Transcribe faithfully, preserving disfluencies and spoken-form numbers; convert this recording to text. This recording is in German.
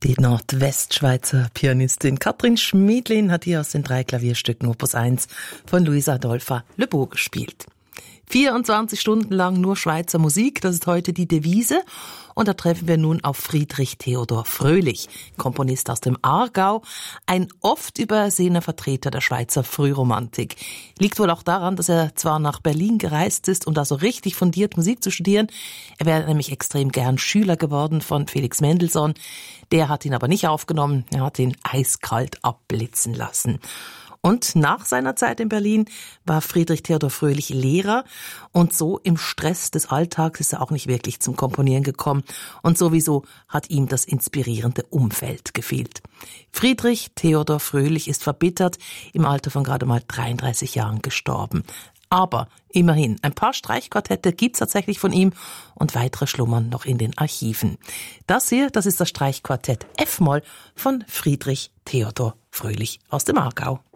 Die Nordwestschweizer Pianistin Katrin Schmiedlin hat hier aus den drei Klavierstücken Opus eins von Luisa Adolpha Le Beau gespielt. vierundzwanzig Stunden lang nur Schweizer Musik, das ist heute die Devise. Und da treffen wir nun auf Friedrich Theodor Fröhlich, Komponist aus dem Aargau, ein oft übersehener Vertreter der Schweizer Frühromantik. Liegt wohl auch daran, dass er zwar nach Berlin gereist ist, um da so richtig fundiert Musik zu studieren. Er wäre nämlich extrem gern Schüler geworden von Felix Mendelssohn. Der hat ihn aber nicht aufgenommen, er hat ihn eiskalt abblitzen lassen. Und nach seiner Zeit in Berlin war Friedrich Theodor Fröhlich Lehrer und so im Stress des Alltags ist er auch nicht wirklich zum Komponieren gekommen und sowieso hat ihm das inspirierende Umfeld gefehlt. Friedrich Theodor Fröhlich ist verbittert, im Alter von gerade mal dreiunddreißig Jahren gestorben. Aber immerhin, ein paar Streichquartette gibt's tatsächlich von ihm und weitere schlummern noch in den Archiven. Das hier, das ist das Streichquartett F-Moll von Friedrich Theodor Fröhlich aus dem Aargau.